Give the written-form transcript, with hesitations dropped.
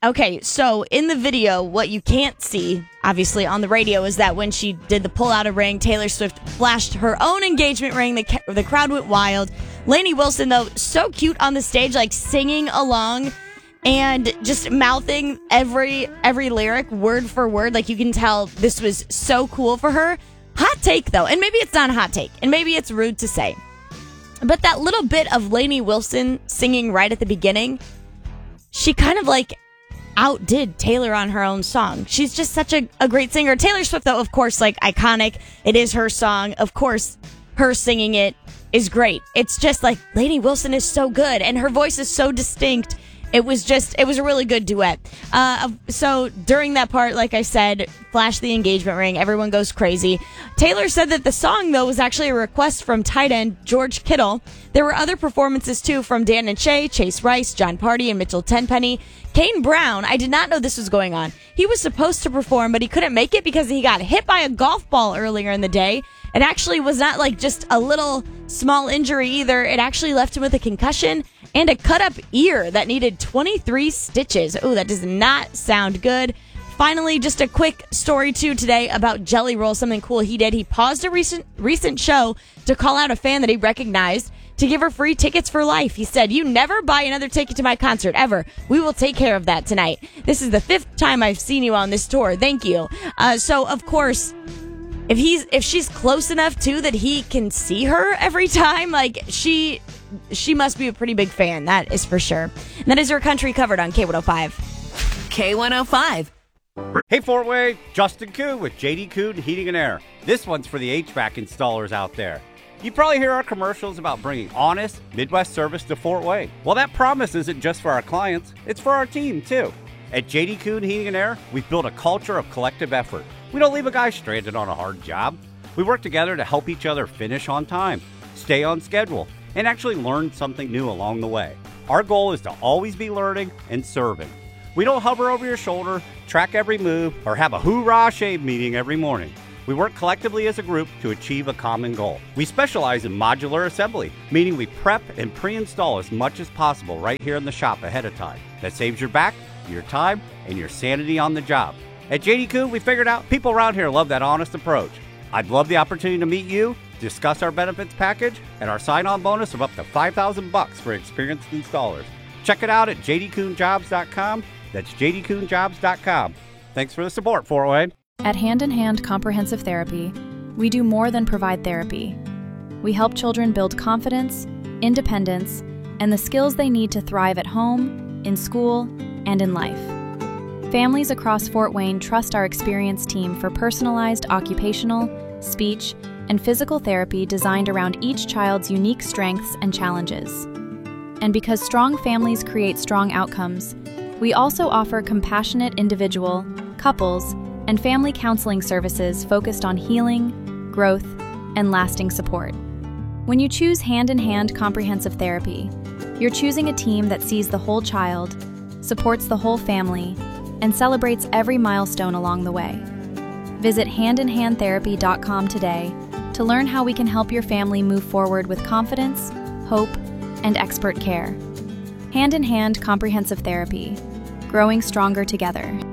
Okay, so in the video, what you can't see, obviously, on the radio is that when she did the pull out a ring, Taylor Swift flashed her own engagement ring. The crowd went wild. Lainey Wilson, though, so cute on the stage, like singing along and just mouthing every lyric word for word. Like, you can tell this was so cool for her. Hot take, though, and maybe it's not a hot take, and maybe it's rude to say, but that little bit of Lainey Wilson singing right at the beginning, she kind of like outdid Taylor on her own song. She's just such a great singer. Taylor Swift, though, of course, like, iconic. It is her song. Of course, her singing it is great. It's just like Lainey Wilson is so good, and her voice is so distinct. It was a really good duet. So during that part, like I said, flash the engagement ring. Everyone goes crazy. Taylor said that the song, though, was actually a request from tight end George Kittle. There were other performances, too, from Dan and Shay, Chase Rice, John Party, and Mitchell Tenpenny. Kane Brown, I did not know this was going on. He was supposed to perform, but he couldn't make it because he got hit by a golf ball earlier in the day. It actually was not like just a little small injury either. It actually left him with a concussion and a cut-up ear that needed 23 stitches. Oh, that does not sound good. Finally, just a quick story, too, today about Jelly Roll, something cool he did. He paused a recent show to call out a fan that he recognized to give her free tickets for life. He said, "You never buy another ticket to my concert, ever. We will take care of that tonight. This is the 5th time I've seen you on this tour. Thank you." So, of course, if she's close enough, too, that he can see her every time, like, she must be a pretty big fan. That is for sure. And that is your country covered on K105. K105. Hey, Fort Wayne, Justin Kuhn with JD Kuhn Heating and Air. This one's for the HVAC installers out there. You probably hear our commercials about bringing honest Midwest service to Fort Wayne. Well, that promise isn't just for our clients, it's for our team, too. At JD Kuhn Heating and Air, we've built a culture of collective effort. We don't leave a guy stranded on a hard job. We work together to help each other finish on time, stay on schedule, and actually learn something new along the way. Our goal is to always be learning and serving. We don't hover over your shoulder, track every move, or have a hoorah shave meeting every morning. We work collectively as a group to achieve a common goal. We specialize in modular assembly, meaning we prep and pre-install as much as possible right here in the shop ahead of time. That saves your back, your time, and your sanity on the job. At JD Kuhn, we figured out people around here love that honest approach. I'd love the opportunity to meet you, discuss our benefits package, and our sign-on bonus of up to $5,000 for experienced installers. Check it out at jdkuhnjobs.com. That's jdkuhnjobs.com. Thanks for the support, Fort Wayne. At Hand in Hand Comprehensive Therapy, we do more than provide therapy. We help children build confidence, independence, and the skills they need to thrive at home, in school, and in life. Families across Fort Wayne trust our experienced team for personalized occupational, speech, and physical therapy designed around each child's unique strengths and challenges. And because strong families create strong outcomes, we also offer compassionate individual, couples, and family counseling services focused on healing, growth, and lasting support. When you choose Hand in Hand Comprehensive Therapy, you're choosing a team that sees the whole child, supports the whole family, and celebrates every milestone along the way. Visit handinhandtherapy.com today to learn how we can help your family move forward with confidence, hope, and expert care. Hand in Hand Comprehensive Therapy, growing stronger together.